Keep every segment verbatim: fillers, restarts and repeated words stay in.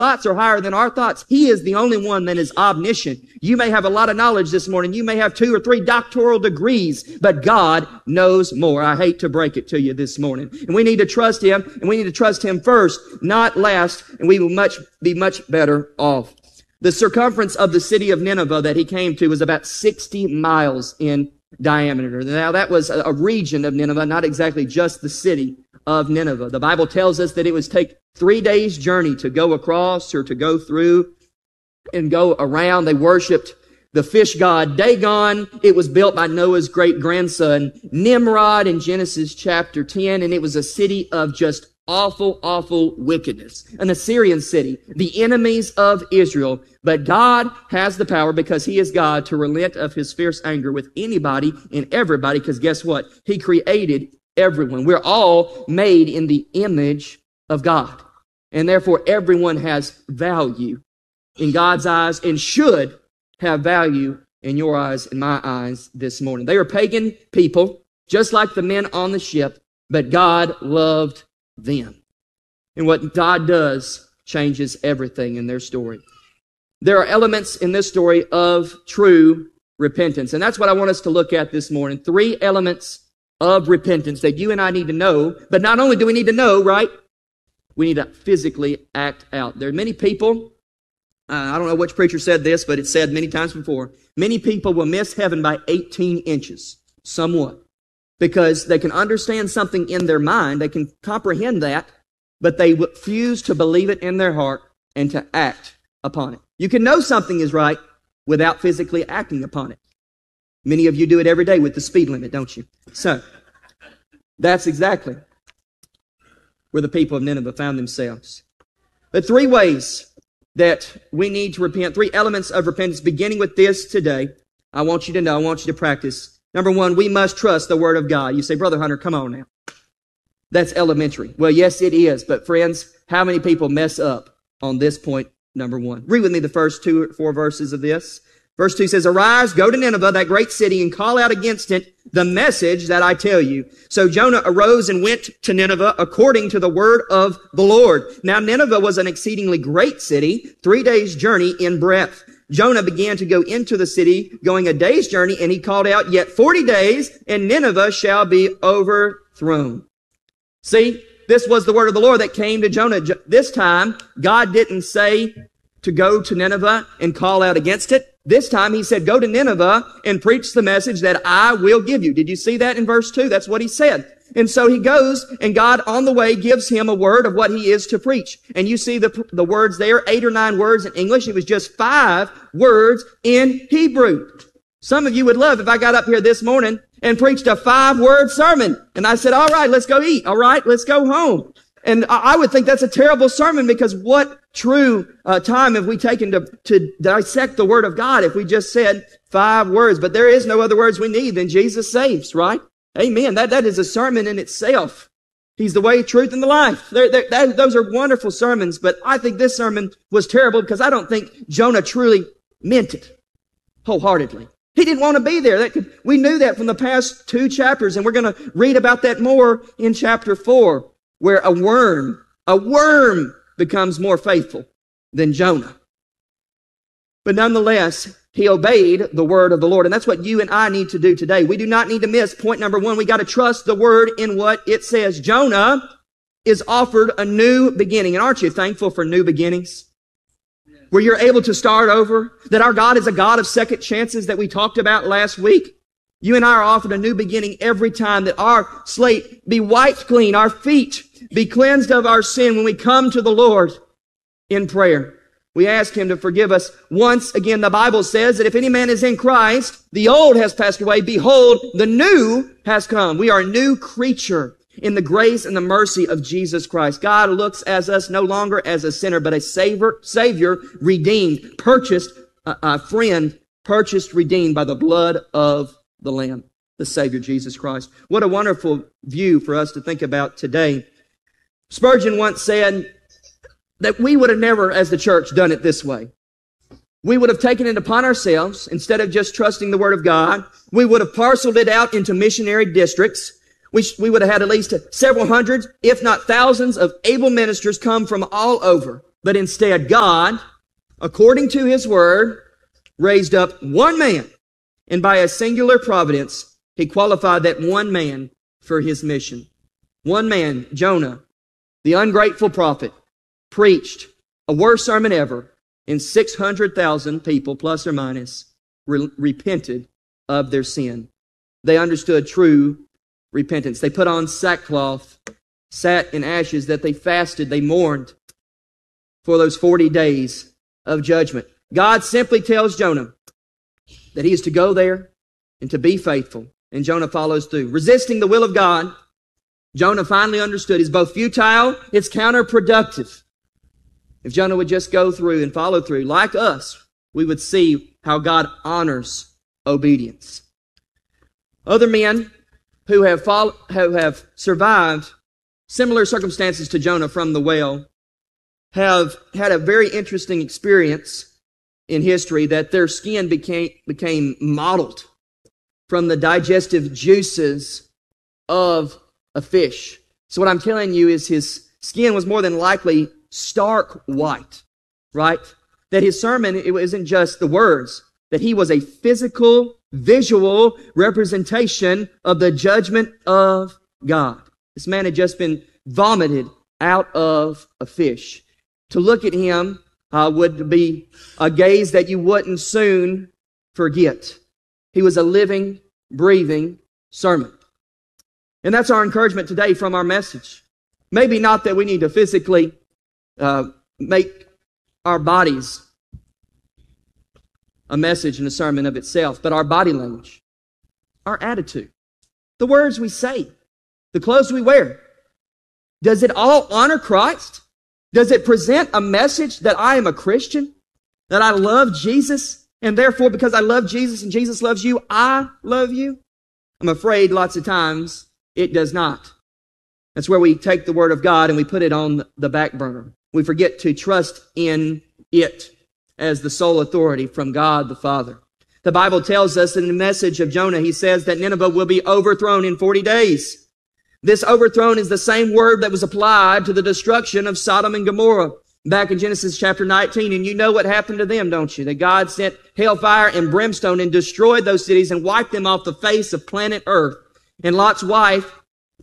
thoughts are higher than our thoughts. He is the only one that is omniscient. You may have a lot of knowledge this morning. You may have two or three doctoral degrees, but God knows more. I hate to break it to you this morning. And we need to trust Him, and we need to trust Him first, not last, and we will much be much better off. The circumference of the city of Nineveh that he came to was about sixty miles in diameter. Now, that was a region of Nineveh, not exactly just the city of Nineveh. The Bible tells us that it would take three days' journey to go across or to go through and go around. They worshipped the fish god Dagon. It was built by Noah's great-grandson Nimrod in Genesis chapter ten, and it was a city of just awful, awful wickedness. An Assyrian city, the enemies of Israel. But God has the power, because He is God, to relent of His fierce anger with anybody and everybody, because guess what? He created everyone. We're all made in the image of God. And therefore, everyone has value in God's eyes and should have value in your eyes and my eyes this morning. They are pagan people, just like the men on the ship, but God loved them. And what God does changes everything in their story. There are elements in this story of true repentance. And that's what I want us to look at this morning. Three elements of repentance that you and I need to know. But not only do we need to know, right? We need to physically act out. There are many people, uh, I don't know which preacher said this, but it's said many times before. Many people will miss heaven by eighteen inches, somewhat. Because they can understand something in their mind, they can comprehend that, but they refuse to believe it in their heart and to act upon it. You can know something is right without physically acting upon it. Many of you do it every day with the speed limit, don't you? So, that's exactly where the people of Nineveh found themselves. The three ways that we need to repent, three elements of repentance, beginning with this today, I want you to know, I want you to practice. Number one, we must trust the Word of God. You say, Brother Hunter, come on now. That's elementary. Well, yes, it is. But friends, how many people mess up on this point, number one? Read with me the first two or four verses of this. Verse two says, Arise, go to Nineveh, that great city, and call out against it the message that I tell you. So Jonah arose and went to Nineveh according to the word of the Lord. Now Nineveh was an exceedingly great city, three days' journey in breadth. Jonah began to go into the city, going a day's journey, and he called out, Yet forty days, and Nineveh shall be overthrown. See, this was the word of the Lord that came to Jonah. This time, God didn't say to go to Nineveh and call out against it. This time he said, go to Nineveh and preach the message that I will give you. Did you see that in verse two? That's what he said. And so he goes, and God on the way gives him a word of what he is to preach. And you see the, the words there, eight or nine words in English. It was just five words in Hebrew. Some of you would love if I got up here this morning and preached a five-word sermon. And I said, all right, let's go eat. All right, let's go home. And I would think that's a terrible sermon, because what true uh, time have we taken to, to dissect the Word of God if we just said five words? But there is no other words we need than Jesus saves, right? Amen. That, that is a sermon in itself. He's the way, truth, and the life. They're, they're, that, those are wonderful sermons, but I think this sermon was terrible because I don't think Jonah truly meant it wholeheartedly. He didn't want to be there. That could, we knew that from the past two chapters, and we're going to read about that more in chapter four. Where a worm, a worm becomes more faithful than Jonah. But nonetheless, he obeyed the word of the Lord. And that's what you and I need to do today. We do not need to miss point number one. We got to trust the word in what it says. Jonah is offered a new beginning. And aren't you thankful for new beginnings? Where you're able to start over. That our God is a God of second chances that we talked about last week. You and I are offered a new beginning every time, that our slate be wiped clean, our feet be cleansed of our sin when we come to the Lord in prayer. We ask Him to forgive us. Once again, the Bible says that if any man is in Christ, the old has passed away. Behold, the new has come. We are a new creature in the grace and the mercy of Jesus Christ. God looks at us no longer as a sinner, but a savior, savior redeemed, purchased, a, a friend, purchased, redeemed by the blood of the Lamb, the Savior, Jesus Christ. What a wonderful view for us to think about today. Spurgeon once said that we would have never, as the church, done it this way. We would have taken it upon ourselves, instead of just trusting the Word of God. We would have parceled it out into missionary districts. We, we would have had at least several hundred, if not thousands, of able ministers come from all over But instead, God, according to His Word, raised up one man, and by a singular providence, He qualified that one man for His mission. One man, Jonah, the ungrateful prophet, preached a worst sermon ever, and six hundred thousand people, plus or minus, re- repented of their sin. They understood true repentance. They put on sackcloth, sat in ashes, that they fasted, they mourned for those forty days of judgment. God simply tells Jonah that he is to go there and to be faithful. And Jonah follows through. Resisting the will of God, Jonah finally understood, is both futile, it's counterproductive. If Jonah would just go through and follow through, like us, we would see how God honors obedience. Other men who have, follow, who have survived similar circumstances to Jonah from the whale have had a very interesting experience in history, that their skin became, became mottled from the digestive juices of a fish. So what I'm telling you is his skin was more than likely stark white, right? That his sermon, it wasn't just the words, that he was a physical, visual representation of the judgment of God. This man had just been vomited out of a fish. To look at him uh, would be a gaze that you wouldn't soon forget. He was a living, breathing sermon. And that's our encouragement today from our message. Maybe not that we need to physically uh, make our bodies a message and a sermon of itself, but our body language, our attitude, the words we say, the clothes we wear. Does it all honor Christ? Does it present a message that I am a Christian, that I love Jesus, and therefore because I love Jesus and Jesus loves you, I love you? I'm afraid lots of times it does not. That's where we take the Word of God and we put it on the back burner. We forget to trust in it as the sole authority from God the Father. The Bible tells us in the message of Jonah, he says that Nineveh will be overthrown in forty days. This overthrown is the same word that was applied to the destruction of Sodom and Gomorrah back in Genesis chapter nineteen. And you know what happened to them, don't you? That God sent hellfire and brimstone and destroyed those cities and wiped them off the face of planet Earth. And Lot's wife,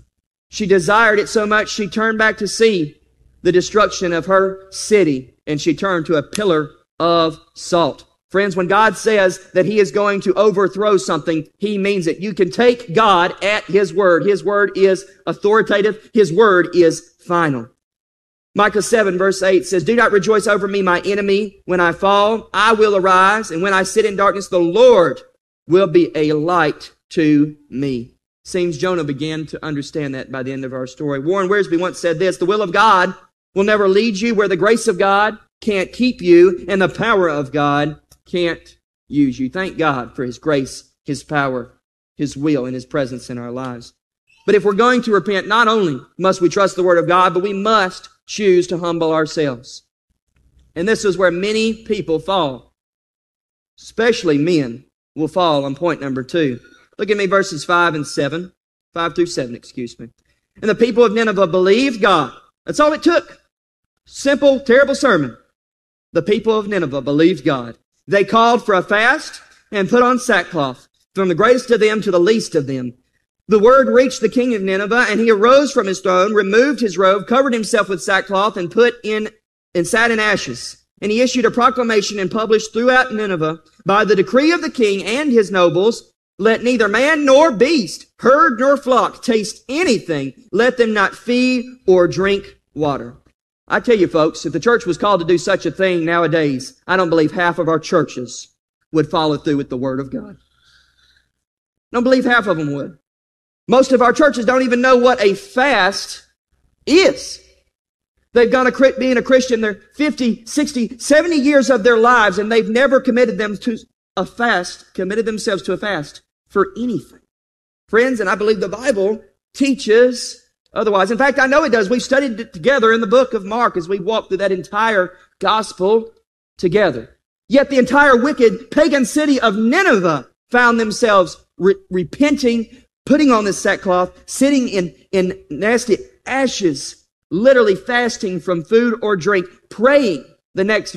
she desired it so much she turned back to see the destruction of her city, and she turned to a pillar of salt. Friends, when God says that He is going to overthrow something, He means it. You can take God at His word. His word is authoritative. His word is final. Micah seven verse eight says, "Do not rejoice over me, my enemy. When I fall, I will arise. And when I sit in darkness, the Lord will be a light to me." Seems Jonah began to understand that by the end of our story. Warren Wiersbe once said this, "The will of God will never lead you where the grace of God can't keep you and the power of God can't use you." Thank God for His grace, His power, His will, and His presence in our lives. But if we're going to repent, not only must we trust the Word of God, but we must choose to humble ourselves. And this is where many people fall. Especially men will fall on point number two. Look at me, verses five and seven. Five through seven, excuse me. "And the people of Nineveh believed God." That's all it took. Simple, terrible sermon. The people of Nineveh believed God. They called for a fast and put on sackcloth, from the greatest of them to the least of them. The word reached the king of Nineveh, and he arose from his throne, removed his robe, covered himself with sackcloth, and put in and sat in ashes. And he issued a proclamation and published throughout Nineveh, by the decree of the king and his nobles, "Let neither man nor beast, herd nor flock taste anything. Let them not feed or drink water." I tell you folks, if the church was called to do such a thing nowadays, I don't believe half of our churches would follow through with the Word of God. I don't believe half of them would. Most of our churches don't even know what a fast is. They've gone a, being a Christian their fifty, sixty, seventy years of their lives, and they've never committed them to a fast, committed themselves to a fast for anything. Friends, and I believe the Bible teaches otherwise. In fact, I know it does. We've studied it together in the book of Mark as we walked through that entire gospel together. Yet the entire wicked pagan city of Nineveh found themselves re- repenting, putting on this sackcloth, sitting in, in nasty ashes, literally fasting from food or drink, praying the next